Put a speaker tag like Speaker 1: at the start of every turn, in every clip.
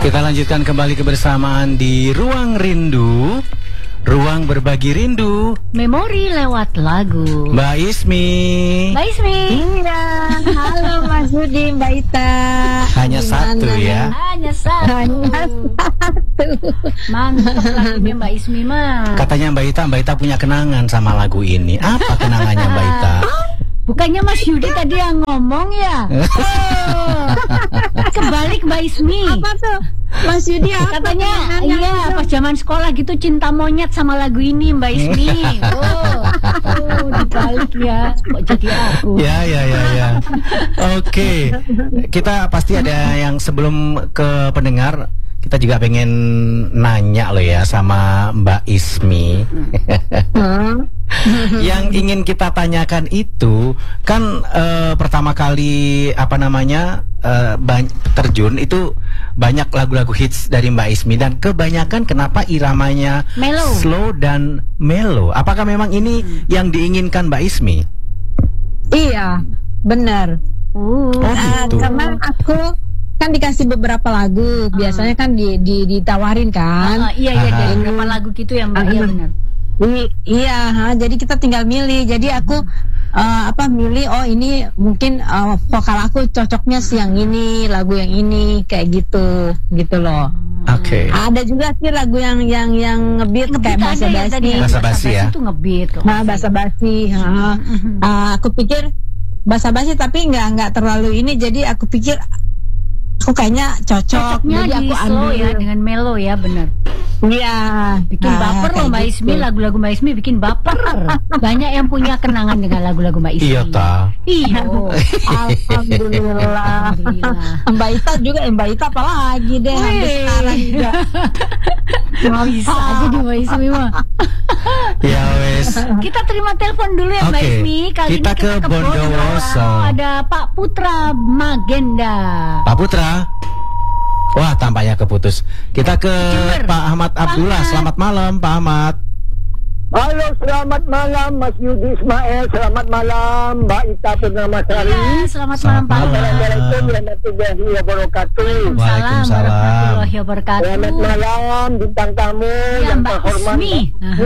Speaker 1: Kita lanjutkan kembali kebersamaan di Ruang Rindu, ruang berbagi rindu,
Speaker 2: memori lewat lagu.
Speaker 1: Mbak Ismi.
Speaker 2: Mbak Ismi.
Speaker 3: Iya, halo Mas Budi, Mbak Ita.
Speaker 1: Hanya satu ya.
Speaker 2: Hanya satu. Mantap lagunya Mbak Ismi mah.
Speaker 1: Katanya Mbak Ita punya kenangan sama lagu ini. Apa kenangannya Mbak Ita?
Speaker 2: Bukannya Mas Yudi tadi yang ngomong ya? Kebalik Mbak Ismi.
Speaker 3: Apa tuh? Mas Yudi apa?
Speaker 2: Katanya iya pas zaman sekolah gitu cinta monyet sama lagu ini Mbak Ismi. Dibalik ya. Kok jadi aku?
Speaker 1: Ya. Oke. Kita pasti ada yang sebelum ke pendengar, kita juga pengen nanya loh ya sama Mbak Ismi. Yang ingin kita tanyakan itu kan pertama kali terjun itu banyak lagu-lagu hits dari Mbak Ismi, dan kebanyakan kenapa iramanya
Speaker 2: mellow,
Speaker 1: slow dan mellow. Apakah memang ini yang diinginkan Mbak Ismi?
Speaker 3: Iya, benar.
Speaker 1: Gitu.
Speaker 3: Karena aku kan dikasih beberapa lagu, biasanya kan ditawarin kan.
Speaker 2: Iya dari beberapa lagu gitu ya Mbak. Iya benar.
Speaker 3: Iya, jadi kita tinggal milih. Jadi aku milih, oh ini mungkin vokal aku cocoknya sih yang ini, lagu yang ini, kayak gitu loh.
Speaker 1: Oke.
Speaker 3: Ada juga sih lagu yang ngebeat kayak basa-basi.
Speaker 1: Basa-basi ya.
Speaker 2: Itu ngebeat.
Speaker 3: Basa-basi. Aku pikir basa-basi tapi nggak terlalu ini, jadi aku pikir aku kayaknya cocok.
Speaker 2: Cocoknya
Speaker 3: jadi
Speaker 2: di
Speaker 3: aku
Speaker 2: slow
Speaker 3: ambil
Speaker 2: ya dengan mellow ya, benar.
Speaker 3: Iya.
Speaker 2: Bikin baper loh Mbak Ismi, lagu-lagu Mbak Ismi bikin baper. Banyak yang punya kenangan dengan lagu-lagu Mbak Ismi.
Speaker 1: Iya ta.
Speaker 2: Iya.
Speaker 3: Alhamdulillah. Mbak Ita juga, Mbak Ita apalagi deh sampai sekarang juga.
Speaker 2: Bisa aja di Mbak Ismi mah.
Speaker 1: Ya wes.
Speaker 2: Kita terima telepon dulu ya Mbak Ismi. Kali
Speaker 1: kita
Speaker 2: ini kita ke
Speaker 1: Bondowoso.
Speaker 2: Ada Pak Putra Magenda.
Speaker 1: Pak Putra. Wah, tampaknya keputus. Kita ke
Speaker 2: Jember.
Speaker 1: Pak Ahmad Abdullah. Selamat malam Pak Ahmad.
Speaker 4: Halo, selamat malam Mas Yudi Ismail. Selamat malam Mbak Ita Purnamasari.
Speaker 2: Iya, selamat malam Pak.
Speaker 4: Assalamualaikum warahmatullahi wabarakatuh.
Speaker 1: Waalaikumsalam
Speaker 2: warahmatullahi wabarakatuh.
Speaker 4: Selamat malam bintang tamu
Speaker 2: Ya,
Speaker 4: yang
Speaker 2: Mbak
Speaker 4: terhormat.
Speaker 2: Ismi.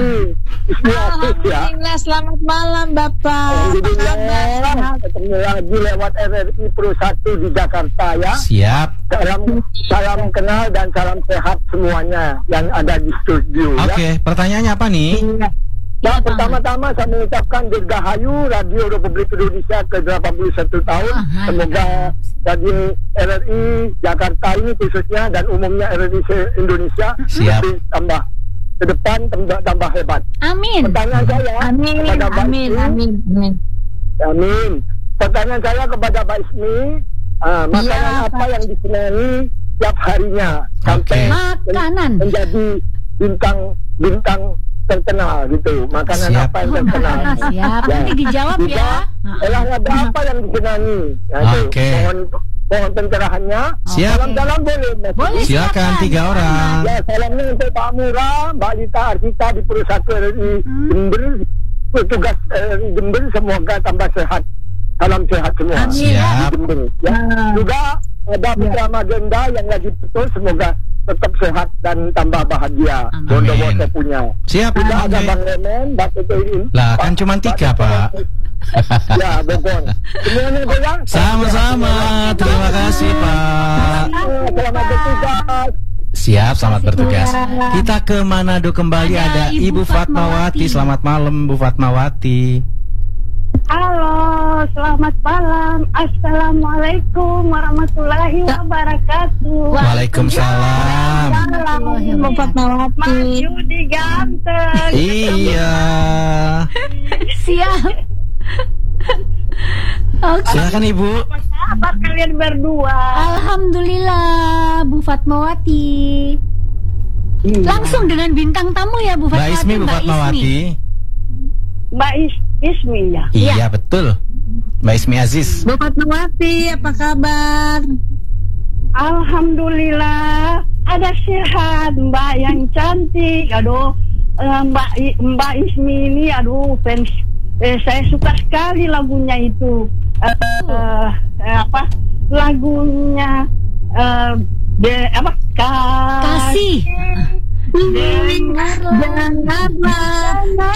Speaker 4: Ismi Atis ya.
Speaker 3: Alhamdulillah, selamat malam Bapak.
Speaker 4: Alhamdulillah, ketemu lagi lewat RRI Pro 1 di Jakarta ya.
Speaker 1: Siap.
Speaker 4: Salam kenal dan salam sehat semuanya yang ada di studio ya.
Speaker 1: Oke, pertanyaannya apa nih?
Speaker 4: Nah, pertama-tama saya mengucapkan dirgahayu Radio Republik Indonesia ke-81 tahun. Semoga Radio RRI Jakarta ini khususnya dan umumnya RRI Indonesia lebih tambah ke depan tambah hebat.
Speaker 2: Amin.
Speaker 4: Pertanyaan saya kepada Mbak Ismi. Amin. Pertanyaan saya kepada Mbak Ismi, makanan apa yang disenangi tiap harinya sampai
Speaker 2: makanan
Speaker 4: menjadi bintang terkenal gitu. Makanan
Speaker 1: Siap.
Speaker 4: apa yang terkenal?
Speaker 2: Siap, nanti dijawab ya.
Speaker 4: Olahraga apa yang disenangi?
Speaker 1: Oke.
Speaker 4: Mohon pencerahannya.
Speaker 1: Siap.
Speaker 4: Salam boleh. Mas?
Speaker 2: Boleh.
Speaker 1: Silakan 3 orang.
Speaker 4: Ya, salamnya untuk Pak Murah, Mbak Lita Arsita di Pusat RRI Jember, petugas Jember, semoga tambah sehat. Salam sehat semua.
Speaker 1: Siap.
Speaker 4: Jember. Ya. Juga ada Putra Magenda yang lagi betul, semoga tetap sehat dan tambah bahagia. Bondowoso punya.
Speaker 1: Siap.
Speaker 4: Juga ada Bang Lemen, Mbak Tutuin.
Speaker 1: Lah kan cuma 3 Pak.
Speaker 4: Ya, Bogor. Semuanya goyang.
Speaker 1: Sama-sama. Terima kasih Pak.
Speaker 4: Selamat bertugas.
Speaker 1: Siap, selamat bertugas. Kita ke Manado kembali, ada Ibu Fatmawati. Selamat malam Bu Fatmawati.
Speaker 5: Halo, selamat malam. Assalamualaikum warahmatullahi wabarakatuh.
Speaker 1: Waalaikumsalam.
Speaker 3: Ibu Fatmawati.
Speaker 5: Mas Yudi ganteng.
Speaker 1: Iya.
Speaker 2: Siap. Oke.
Speaker 1: Silakan Ibu.
Speaker 5: Apa kalian berdua?
Speaker 2: Alhamdulillah Bu Fatmawati. Langsung dengan bintang tamu ya Bu
Speaker 1: Mbak
Speaker 2: Fatmawati.
Speaker 1: Ismi, Bu Fatmawati.
Speaker 5: Mbak Ismi ya.
Speaker 1: Iya betul. Mbak Ismi Aziz.
Speaker 3: Bu Fatmawati, apa kabar?
Speaker 5: Alhamdulillah. Ada sehat Mbak yang cantik. Aduh, Mbak Ismi ini aduh fans. Saya suka sekali lagunya itu. Lagunya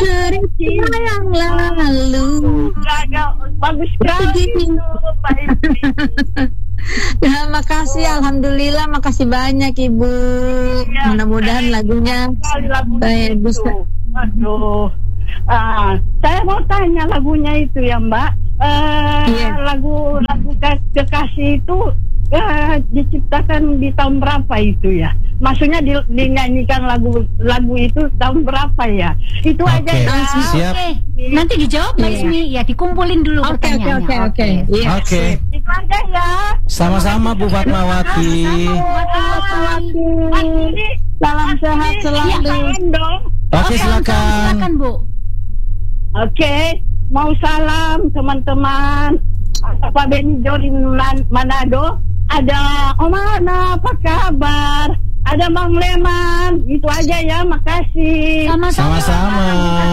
Speaker 3: cerita yang lalu.
Speaker 5: Bagus sekali itu, Mbak Ismi.
Speaker 3: Ya, makasih, alhamdulillah, makasih banyak Ibu.
Speaker 5: Ya,
Speaker 3: Mudah-mudahan lagunya bagus.
Speaker 5: Aduh, saya mau tanya lagunya itu ya Mbak. Lagu Kekasih itu diciptakan di tahun berapa itu ya? Maksudnya dinyanyikan lagu itu tahun berapa ya? Itu aja ya.
Speaker 1: Siap.
Speaker 2: Nanti dijawab Mbak Ismi, ya dikumpulin dulu pertanyaannya.
Speaker 3: Oke.
Speaker 5: Itu aja ya.
Speaker 1: Sama-sama Bu Fatmawati.
Speaker 3: Salam sehat selalu.
Speaker 1: Oke, silakan.
Speaker 2: Silakan Bu.
Speaker 5: Oke, mau salam teman-teman. Pak Benjo di Manado. Ada Om Ana, apa kabar? Ada Bang Leman. Itu aja ya, makasih.
Speaker 1: Sama-sama.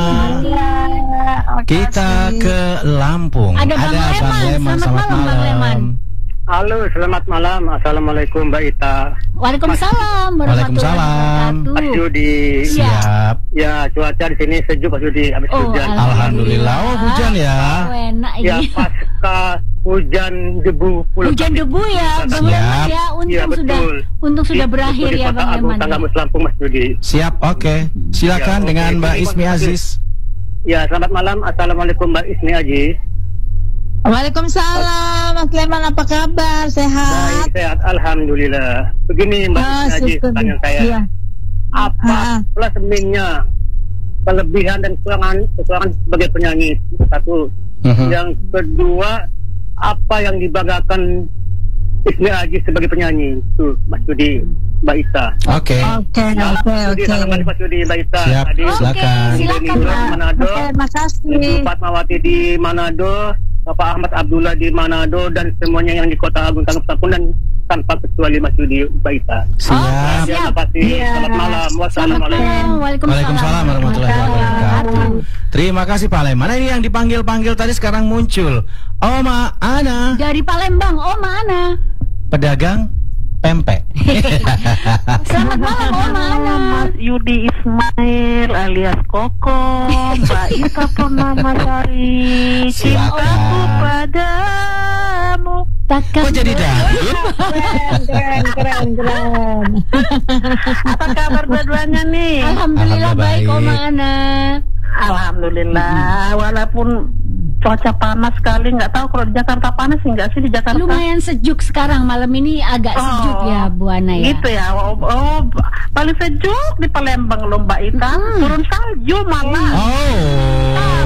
Speaker 1: Kita ke Lampung.
Speaker 2: Ada Bang Leman. Selamat malam Bang Leman.
Speaker 4: Halo, selamat malam. Assalamualaikum Mbak Ita.
Speaker 2: Waalaikumsalam
Speaker 1: Waalaikumsalam.
Speaker 4: Mas Yudi.
Speaker 1: Siap.
Speaker 4: Ya, cuaca di sini sejuk Mas Yudi, habis hujan.
Speaker 1: Alhamdulillah. Oh, hujan ya.
Speaker 2: Enak
Speaker 4: Ya,
Speaker 2: ini.
Speaker 4: pasca hujan debu.
Speaker 2: Hujan debu ya, Bang Leman ya. Untung sudah berakhir ya Bang Leman.
Speaker 4: Tanggamus Lampung Mas Yudi.
Speaker 1: Siap, oke. Silakan
Speaker 4: Ya,
Speaker 1: dengan
Speaker 4: oke.
Speaker 1: Mbak Ismi Aziz.
Speaker 4: Ya, selamat malam. Assalamualaikum Mbak Ismi Aziz.
Speaker 3: Waalaikumsalam, Mas Leman, apa kabar? Sehat?
Speaker 4: Baik, sehat. Alhamdulillah. Begini Mbak Ismi Aziz,
Speaker 3: syukur.
Speaker 4: pertanyaan saya.
Speaker 3: Iya.
Speaker 4: Apa plus minusnya, kelebihan dan kekurangan sebagai penyanyi? Satu. Yang kedua, apa yang dibanggakan Ismi Aziz sebagai penyanyi? Itu Mas Yudi, Mbak Ita.
Speaker 1: Oke.
Speaker 3: Oke.
Speaker 4: Salam Mas Yudi, Mbak Ita.
Speaker 1: Siap,
Speaker 4: Tadi
Speaker 1: silakan.
Speaker 2: Silakan,
Speaker 4: Ibu
Speaker 2: Pak.
Speaker 4: Manado,
Speaker 3: Terima kasih.
Speaker 4: Ibu Fatmawati di Manado, Bapak Ahmad Abdullah di Manado, dan semuanya yang di Kota Agung Tanggerang dan tanpa kecuali Mas Yudi, Mbak Ita.
Speaker 1: Siap.
Speaker 4: Terima kasih. Selamat malam. Wassalamualaikum.
Speaker 1: Waalaikumsalam warahmatullahi wabarakatuh. Terima kasih Pak Leman. Mana ini yang dipanggil-panggil tadi sekarang muncul? Oma Ana,
Speaker 2: Dari Palembang, Ana.
Speaker 1: pedagang pempek.
Speaker 2: Selamat malam Ana.
Speaker 6: Mas Yudi Ismail alias Koko, Mbak Ita Purnamasari, cintaku padamu.
Speaker 2: Takkan
Speaker 1: Kok jadi dangdut?
Speaker 3: Keren.
Speaker 6: Apa kabar dua-duanya nih?
Speaker 2: Alhamdulillah baik
Speaker 1: Alhamdulillah baik.
Speaker 2: Ana.
Speaker 6: Alhamdulillah, walaupun cuaca panas sekali, nggak tahu kalau di Jakarta panas nggak sih di Jakarta?
Speaker 2: Lumayan sejuk sekarang, malam ini agak sejuk ya Bu Ana ya.
Speaker 6: Gitu ya, paling sejuk di Palembang loh Mbak Ita, turun salju malah.
Speaker 1: Oh.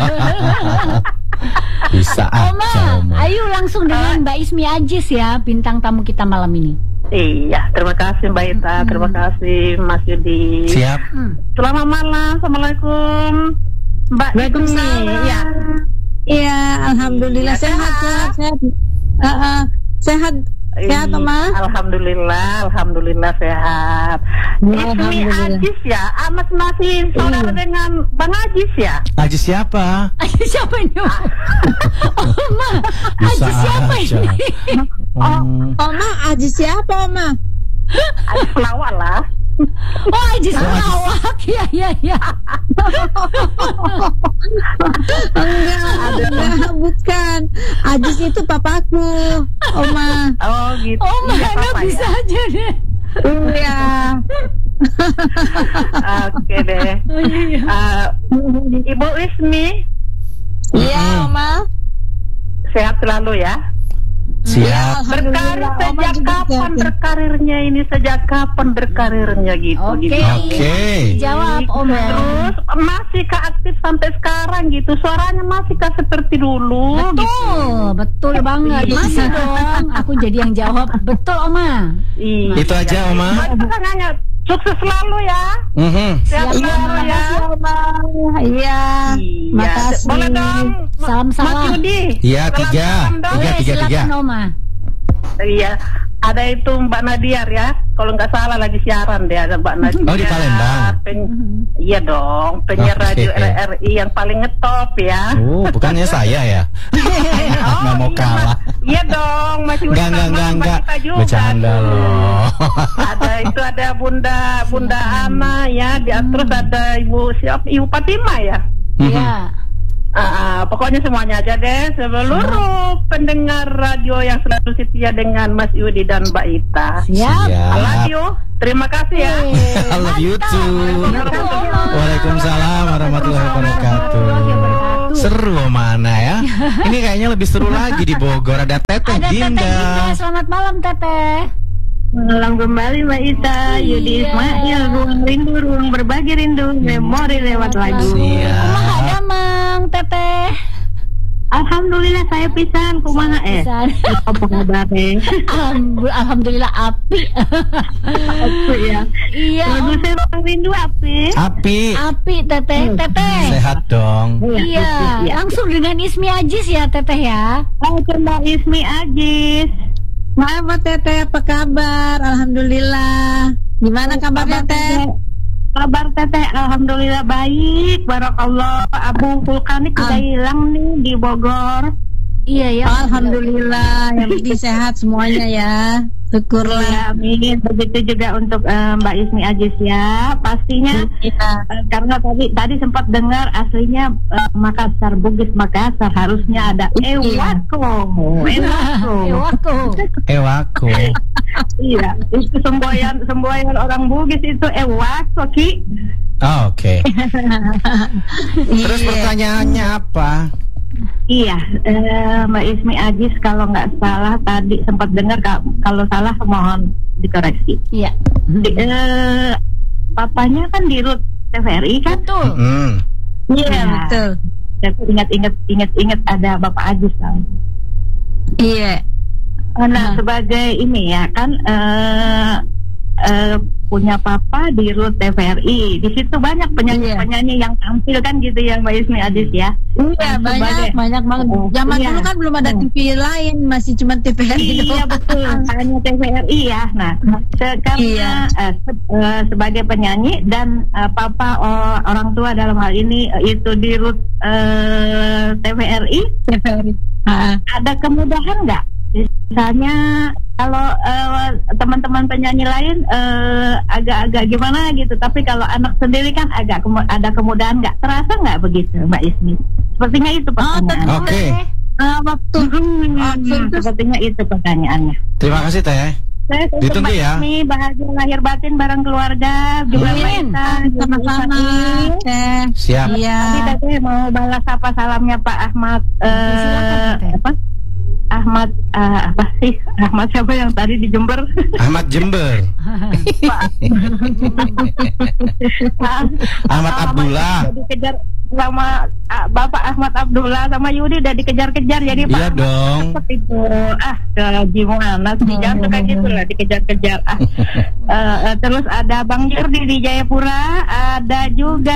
Speaker 1: Bisa
Speaker 2: Oma,
Speaker 1: aja, Oma.
Speaker 2: ayo langsung dengan Mbak Ismi Aziz ya, bintang tamu kita malam ini.
Speaker 6: Iya, terima kasih Mbak Ita, terima kasih Mas Yudi.
Speaker 1: Siap.
Speaker 6: Selamat malam, Assalamualaikum Mbak Ismi.
Speaker 3: Waalaikumsalam.
Speaker 6: Ya.
Speaker 3: Iya, alhamdulillah sehat. Sehat, Oma.
Speaker 6: Alhamdulillah sehat. Ismi
Speaker 3: Alhamdulillah.
Speaker 6: Aziz ya, Amas masih saudara dengan Bang Aziz ya?
Speaker 1: Aziz siapa?
Speaker 2: Aziz siapa ini? Oma,
Speaker 1: Bisa
Speaker 2: Aziz siapa
Speaker 1: aja.
Speaker 2: ini?
Speaker 3: Oma, Aziz siapa, Oma?
Speaker 6: Aziz pelawak lah.
Speaker 2: Oh, Aziz pelawak. Ya.
Speaker 3: Enggak, bukan. Aziz itu papaku, Oma.
Speaker 6: Oh gitu.
Speaker 2: Oma,
Speaker 6: Iya,
Speaker 2: Ana
Speaker 6: Papa ya.
Speaker 2: bisa aja deh.
Speaker 3: Iya.
Speaker 6: Oke deh. Ibu Ismi
Speaker 3: Iya, Oma.
Speaker 6: sehat selalu ya.
Speaker 1: Siap.
Speaker 6: Berkarir sejak kapan berkarirnya ini? Sejak kapan berkarirnya gitu?
Speaker 2: Oke.
Speaker 1: Oke.
Speaker 2: Jawab Oma.
Speaker 6: Terus masihkah aktif sampai sekarang gitu? Suaranya masihkah seperti dulu?
Speaker 2: Betul banget. Masih dong. Aku jadi yang jawab. Betul Oma.
Speaker 6: Iya.
Speaker 1: Itu aja, Oma.
Speaker 6: Pertanyaannya, sukses selalu ya. Sehat selalu ya.
Speaker 3: Oma. Iya. Makasih.
Speaker 6: Boleh dong. Mas
Speaker 2: Salam-salam.
Speaker 6: Yudi.
Speaker 1: Iya, tiga.
Speaker 2: Boleh, silakan Oma.
Speaker 6: Iya. Ada itu Mbak Nadiar ya. Kalau nggak salah lagi siaran deh, ada Mbak Nadiar.
Speaker 1: Oh, di Palembang.
Speaker 6: Iya dong, penyiar
Speaker 1: Oke.
Speaker 6: radio RRI yang paling ngetop ya.
Speaker 1: Oh, bukannya saya ya? Nggak mau kalah.
Speaker 6: Iya dong, masih
Speaker 1: Enggak.
Speaker 6: Kita juga.
Speaker 1: Bercanda loh.
Speaker 6: Ada Bunda Ana ya, terus ada Ibu Fatima ya.
Speaker 2: Iya.
Speaker 6: Pokoknya semuanya aja deh, seluruh pendengar radio yang selalu setia dengan Mas Yudi dan Mbak Ita.
Speaker 2: Siap.
Speaker 6: I love you. Terima kasih ya.
Speaker 1: I love you too. Waalaikumsalam warahmatullahi wabarakatuh. Seru mana ya? Ini kayaknya lebih seru lagi di Bogor. Ada Teteh Dinda.
Speaker 2: Selamat malam Teteh.
Speaker 5: Malam kembali Mbak Ita, Yudi Ismail, ruang rindu, ruang berbagi rindu, memori lewat lagu.
Speaker 2: Kumaha ada Mang Teteh?
Speaker 5: Alhamdulillah saya pisan, kumaha apa kabar
Speaker 2: Alhamdulillah api.
Speaker 5: Apa ya?
Speaker 2: Iya.
Speaker 5: Lagu saya ruang rindu api.
Speaker 2: Api Teteh.
Speaker 1: Sehat dong.
Speaker 2: Iya. Langsung dengan Ismi Ajis ya Teteh ya.
Speaker 5: Mbak Ismi Ajis.
Speaker 3: Maaf Teteh, apa kabar? Alhamdulillah. Gimana kabarnya Teh?
Speaker 5: Kabar Teteh, alhamdulillah baik. Barakallah. Abu vulkanik udah hilang nih di Bogor.
Speaker 2: Iya ya.
Speaker 3: Alhamdulillah. Yang penting sehat semuanya ya. Syukurlah.
Speaker 5: Ya, amin. Begitu juga untuk Mbak Ismi Ajis ya. Pastinya karena tadi sempat dengar aslinya Makassar, Bugis Makassar, harusnya ada Ewako. Iya, itu semboyan orang Bugis itu Ewako Ki.
Speaker 1: Oke. Terus pertanyaannya apa?
Speaker 5: Iya, Mbak Ismi Ajis kalau nggak salah tadi sempat dengar, kalau salah mohon dikoreksi.
Speaker 2: Iya.
Speaker 5: Papanya kan di RUT TVRI kan?
Speaker 2: Betul.
Speaker 3: Iya betul.
Speaker 5: Ingat ada Bapak Ajis kan?
Speaker 3: Iya.
Speaker 5: Nah sebagai ini ya kan punya papa di RUT TVRI, di situ banyak penyanyi yang tampil kan gitu ya Mbak Ismi Ajis ya.
Speaker 3: Iya banyak banget. Zaman dulu kan belum ada TV lain, masih cuma TVRI.
Speaker 5: Iya betul, hanya TVRI ya. Nah karena sebagai penyanyi dan papa orang tua dalam hal ini itu di RUT TVRI. Ada kemudahan nggak? Misalnya kalau teman-teman penyanyi lain agak-agak gimana gitu, tapi kalau anak sendiri kan agak ada kemudahan nggak? Terasa nggak begitu Mbak Ismi? Sepertinya itu pertanyaan.
Speaker 1: Oke.
Speaker 5: Sepertinya itu pertanyaannya.
Speaker 1: Terima kasih Teh. Ditunggu ya.
Speaker 5: Mbak bahagia lahir batin bareng keluarga juga Mbak Ita.
Speaker 3: Sama-sama.
Speaker 1: Siap.
Speaker 3: Iya.
Speaker 5: Tadi Teteh mau balas apa salamnya Pak Ahmad Ahmad siapa yang tadi di Jember?
Speaker 1: Ahmad Jember. Ahmad Abdullah.
Speaker 5: Dikejar sama Bapak Ahmad Abdullah sama Yudi udah dikejar-kejar jadi
Speaker 1: Iya
Speaker 5: Pak.
Speaker 1: dong.
Speaker 5: Itu gimana sih jangan kayak gitu lah dikejar-kejar. Terus ada Bang Jordi di Jayapura, ada juga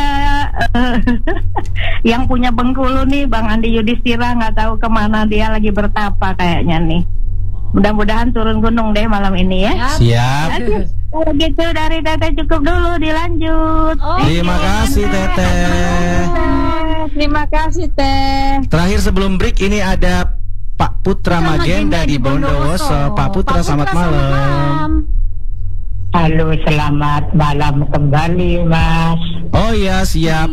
Speaker 5: yang punya Bengkulu nih Bang Andi Yudhistira, nggak tahu kemana dia lagi bertapa kayaknya nih. Mudah-mudahan turun gunung deh malam ini ya.
Speaker 1: Siap.
Speaker 5: Kalau gitu dari Teteh cukup dulu, dilanjut.
Speaker 1: Terima kasih Teteh.
Speaker 3: Terima kasih Teh.
Speaker 1: Terakhir sebelum break ini ada Pak Putra Magenda di Bondowoso. Pak Putra selamat malam.
Speaker 7: Halo, selamat malam kembali Mas.
Speaker 1: Oh iya siap.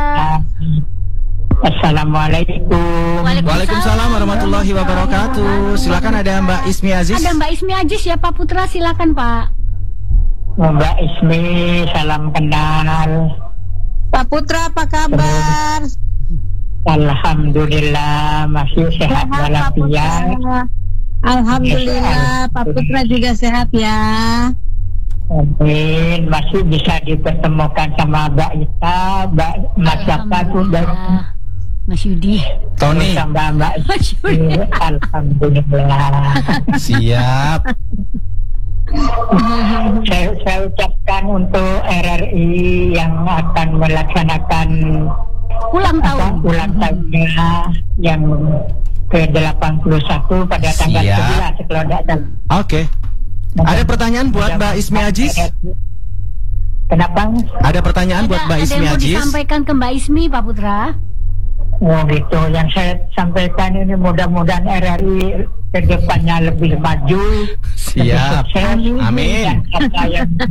Speaker 7: Assalamualaikum.
Speaker 1: Waalaikumsalam warahmatullahi wabarakatuh. Silakan ada Mbak Ismi Ajis.
Speaker 2: Ada Mbak Ismi Ajis ya Pak Putra, silakan Pak.
Speaker 7: Mbak Ismi, salam kenal.
Speaker 3: Pak Putra apa kabar?
Speaker 7: Alhamdulillah masih sehat walafiat.
Speaker 3: Alhamdulillah Pak Putra juga sehat ya.
Speaker 7: Amin. Masih bisa dipertemukan sama Mbak Ita, Mas Jaka sudah.
Speaker 2: Mas Yudi.
Speaker 1: Tony.
Speaker 7: Sama Mbak Ismi. Alhamdulillah.
Speaker 1: Siap.
Speaker 7: Saya ucapkan untuk RRI yang akan melaksanakan
Speaker 2: ulang
Speaker 7: tahunnya yang ke-81 pada tanggal 11 kalau tidak salah.
Speaker 1: Oke. Ada pertanyaan buat Mbak Ismi Ajis?
Speaker 7: Kenapa?
Speaker 1: Ada pertanyaan buat Mbak Ismi
Speaker 2: Ajis? Ada yang mau disampaikan ke Mbak Ismi Pak Putra?
Speaker 7: Oh gitu, yang saya sampaikan ini mudah-mudahan RRI kedepannya lebih maju,
Speaker 1: Siap.
Speaker 7: lebih sukses.
Speaker 1: Amin.
Speaker 7: Dan apa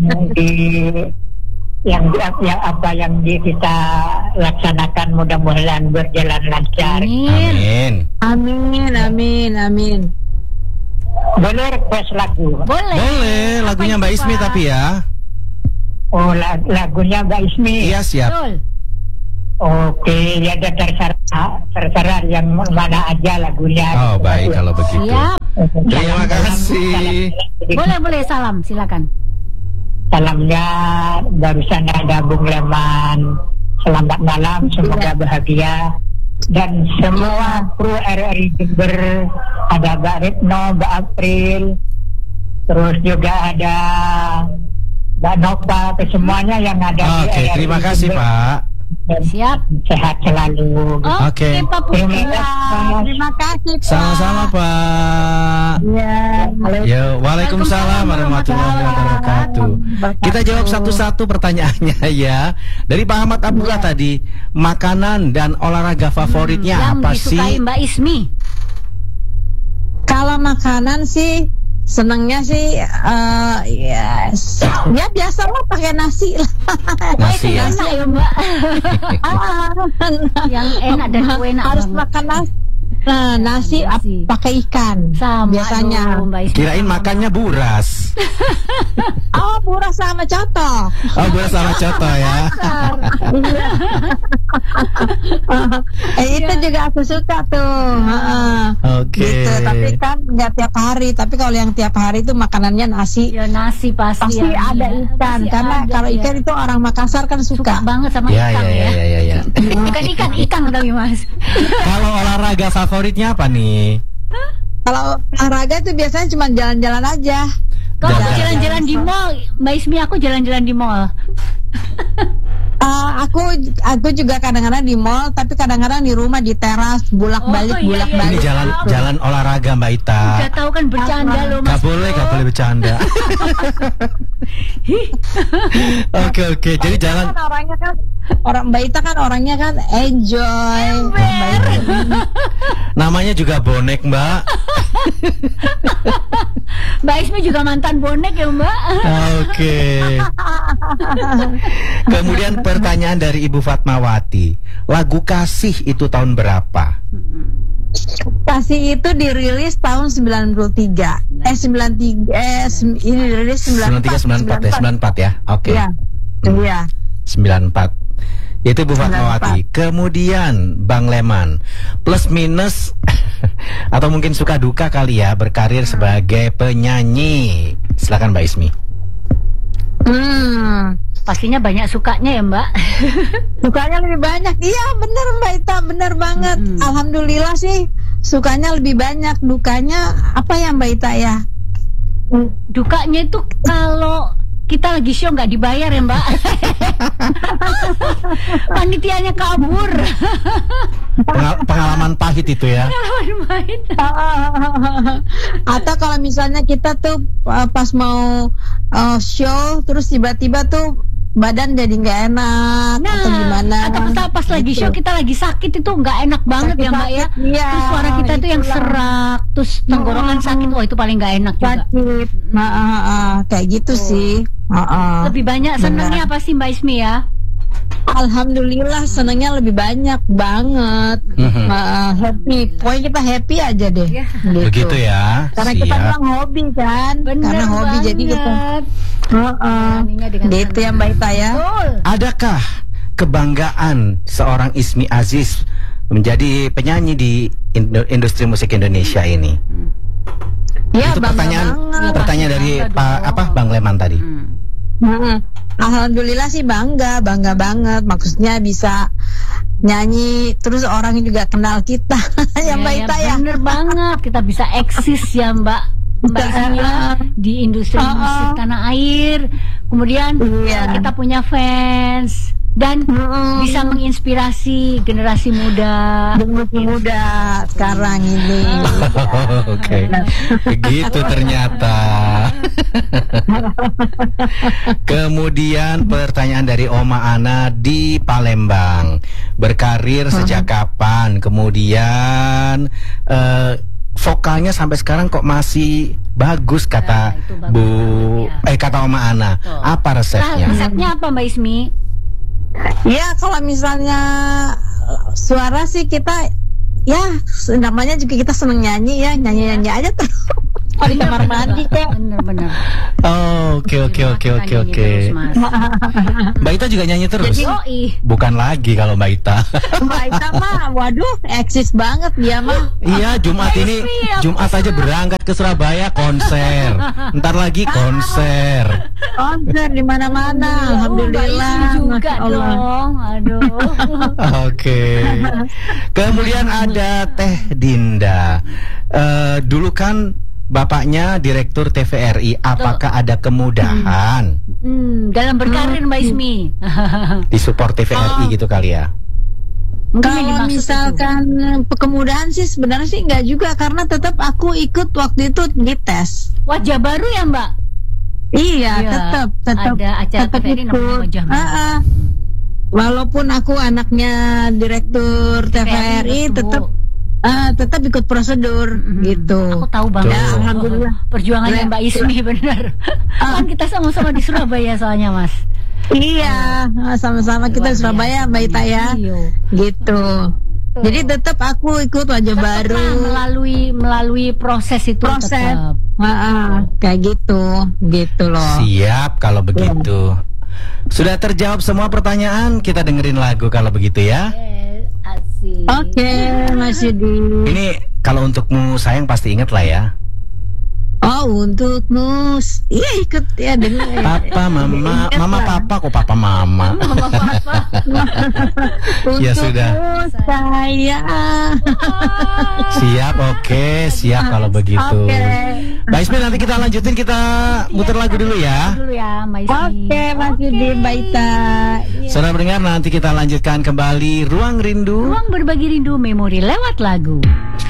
Speaker 7: yang kita laksanakan mudah-mudahan berjalan lancar.
Speaker 2: Amin.
Speaker 3: Amin.
Speaker 7: Boleh request lagu?
Speaker 1: Boleh, lagunya Mbak Ismi tapi ya.
Speaker 7: Oh, lagunya Mbak Ismi.
Speaker 1: Iya, siap.
Speaker 2: Betul.
Speaker 7: Oke, ya ada terserah yang mana aja lagunya.
Speaker 1: Oh, baik kalau begitu.
Speaker 2: Siap.
Speaker 1: Terima kasih.
Speaker 2: Boleh, salam, silakan.
Speaker 7: Salamnya barusan ada Bung Leman. Selamat malam, semoga bahagia. Dan semua kru RRI Jember, ada Mbak Retno, Mbak April, terus juga ada Mbak Nova, kesemuanya yang ada di
Speaker 1: Oke,
Speaker 7: RRI
Speaker 1: terima kasih
Speaker 7: Jember.
Speaker 1: Pak.
Speaker 2: Siap.
Speaker 7: Sehat selalu.
Speaker 1: Oke.
Speaker 2: Pak Putra.
Speaker 3: Terima kasih, Pak.
Speaker 1: Sama-sama Pak.
Speaker 3: Ya.
Speaker 1: Ya, waalaikumsalam warahmatullahi wabarakatuh. Kita jawab satu-satu pertanyaannya ya. Dari Pak Ahmad Abdullah tadi, makanan dan olahraga favoritnya
Speaker 2: Yang
Speaker 1: apa
Speaker 2: disukai
Speaker 1: sih?
Speaker 2: Mbak Ismi.
Speaker 3: Kalau makanan sih senengnya sih ya biasa lah pakai nasi lah.
Speaker 1: Nasi ya.
Speaker 2: Enak ya Mbak. Yang enak dan enak
Speaker 3: harus
Speaker 2: banget.
Speaker 3: makan nasi. Nah, nasi pakai ikan
Speaker 2: Sama
Speaker 3: biasanya.
Speaker 2: aduh, Mbak Ismi.
Speaker 1: Kirain makannya buras.
Speaker 3: Oh, buras sama coto.
Speaker 1: Oh, buras sama coto ya.
Speaker 3: Itu juga aku suka tuh.
Speaker 1: Oke.
Speaker 3: Gitu, tapi kan nggak tiap hari. Tapi kalau yang tiap hari itu makanannya nasi.
Speaker 2: Ya nasi pasti ya,
Speaker 3: ada
Speaker 2: ya.
Speaker 3: ikan,
Speaker 2: Pasti
Speaker 3: karena
Speaker 2: ada,
Speaker 3: kalau
Speaker 2: ya.
Speaker 3: ikan itu orang Makassar kan
Speaker 2: suka
Speaker 3: suka.
Speaker 2: banget sama
Speaker 1: Ya,
Speaker 2: ikan
Speaker 1: ya,
Speaker 2: ya.
Speaker 1: ya.
Speaker 2: Bukan ikan tapi Mas.
Speaker 1: Kalau olahraga favoritnya apa nih?
Speaker 3: Kalau olahraga itu biasanya cuma jalan-jalan aja.
Speaker 2: Kalau
Speaker 1: Jalan-jalan.
Speaker 2: jalan-jalan di mall, Mbak Ismi aku jalan-jalan di mall.
Speaker 3: Aku juga kadang-kadang di mall, tapi kadang-kadang di rumah di teras bolak-balik.
Speaker 2: Oh, iya,
Speaker 1: Ini jalan olahraga Mbak Ita.
Speaker 2: Udah tahu kan bercanda loh Mas.
Speaker 1: Gak boleh bercanda. Oke. Jadi jalan.
Speaker 3: Kan orangnya kan Mbak Ita kan orangnya kan enjoy.
Speaker 1: Namanya juga bonek Mbak.
Speaker 2: Mbak Ismi juga mantan bonek ya Mbak.
Speaker 1: Oke. Kemudian pertanyaan dari Ibu Fatmawati. Lagu Kasih itu tahun berapa?
Speaker 3: Kasih itu dirilis tahun 93. Ini dirilis
Speaker 1: 94 ya. Oke.
Speaker 3: Iya.
Speaker 1: 94. Itu Bu Fatmawati. Kemudian Bang Leman, plus minus atau mungkin suka duka kali ya berkarir sebagai penyanyi. Silakan Mbak Ismi.
Speaker 2: Pastinya banyak sukanya ya Mbak.
Speaker 3: Sukanya lebih banyak. Iya bener Mbak Ita, bener banget. Alhamdulillah sih sukanya lebih banyak. Dukanya apa ya Mbak Ita ya?
Speaker 2: Dukanya itu kalau kita lagi show nggak dibayar ya Mbak. Panitianya kabur.
Speaker 1: Pengalaman pahit itu ya.
Speaker 3: Atau kalau misalnya kita tuh pas mau show terus tiba-tiba tuh badan jadi nggak enak atau gimana?
Speaker 2: Atau pas lagi show kita lagi sakit itu nggak enak banget ya Mbak ya.
Speaker 3: Iya,
Speaker 2: Terus suara kita tuh yang serak, terus tenggorokan sakit, wah itu paling nggak enak juga.
Speaker 3: Sakit, kayak gitu sih.
Speaker 2: Lebih banyak senengnya apa sih Mbak Ismi ya?
Speaker 3: Alhamdulillah senengnya lebih banyak banget. Happy, pokoknya kita happy aja deh.
Speaker 1: Begitu ya.
Speaker 3: Karena kita bilang hobi kan. Karena hobi jadi kita. Gitu ya Mbak Ita ya.
Speaker 1: Adakah kebanggaan seorang Ismi Aziz menjadi penyanyi di industri musik Indonesia ini?
Speaker 3: Ya,
Speaker 1: itu pertanyaan dari Bang Leman tadi.
Speaker 3: Alhamdulillah sih bangga banget. Maksudnya bisa nyanyi terus orang juga kenal kita. Ya Mbak Ita ya.
Speaker 2: Bener banget, kita bisa eksis ya Mbak Ismi ya, di industri musik tanah air. Kemudian kita punya fans dan bisa menginspirasi generasi muda
Speaker 3: sekarang ini.
Speaker 1: Oke. Begitu ternyata. Kemudian pertanyaan dari Oma Ana di Palembang. Berkarir sejak kapan? Kemudian vokalnya sampai sekarang kok masih bagus kata
Speaker 2: itu bagus
Speaker 1: kata Oma Ana. Apa resepnya?
Speaker 2: Resepnya apa Mbak Ismi?
Speaker 3: Ya kalau misalnya suara sih kita ya namanya juga kita seneng nyanyi ya, nyanyi aja tuh. Oh di kamar mandi kok.
Speaker 2: Bener-bener.
Speaker 1: Oke. Mbak Ita juga nyanyi terus? Bukan lagi kalau Mbak Ita.
Speaker 3: Mbak Ita mah, waduh, eksis banget dia mah.
Speaker 1: Iya, Jumat aja berangkat ke Surabaya konser. Ntar lagi konser.
Speaker 3: Konser di mana-mana. Alhamdulillah.
Speaker 2: Juga dong. Aduh.
Speaker 1: Oke. Kemudian ada Teh Dinda. Dulu kan bapaknya Direktur TVRI, apakah ada kemudahan
Speaker 2: dalam berkarir Mbak Ismi?
Speaker 3: Disupport
Speaker 1: TVRI gitu kali ya?
Speaker 3: Kalau misalkan kemudahan sih sebenarnya sih enggak juga, karena tetap aku ikut waktu itu di tes.
Speaker 2: Wajah baru ya Mbak?
Speaker 3: Iya, tetap
Speaker 2: ada acara TVRI namanya Wajah Baru.
Speaker 3: Walaupun aku anaknya Direktur TVRI tetap ikut prosedur gitu.
Speaker 2: Aku tahu banget.
Speaker 3: Ya, alhamdulillah.
Speaker 2: Perjuangannya Mbak Ismi benar. Kan kita sama-sama di Surabaya soalnya Mas.
Speaker 3: Iya, sama-sama kita di Surabaya Mbak Ita ya. Gitu. Jadi tetap aku ikut Wajah Baru.
Speaker 2: Melalui proses itu. Tetap.
Speaker 3: Kayak gitu loh.
Speaker 1: Siap kalau begitu. Sudah terjawab semua pertanyaan, kita dengerin lagu kalau begitu ya.
Speaker 3: Oke, Mas Yudi.
Speaker 1: Ini kalau untukmu sayang pasti inget lah ya.
Speaker 3: Oh, untukmu. Iya ikut ya dengar.
Speaker 1: Papa, mama, mama papa kok papa mama.
Speaker 2: Mama papa.
Speaker 1: Ya sudah.
Speaker 3: Saya.
Speaker 1: Siap, oke, siap kalau begitu. Mbak Ismi nanti kita lanjutin, kita muter lagu dulu ya.
Speaker 3: Oke, Mas Yudi, Mbak Ita.
Speaker 1: Saudara pendengar, nanti kita lanjutkan kembali Ruang Rindu.
Speaker 2: Ruang berbagi rindu memori lewat lagu.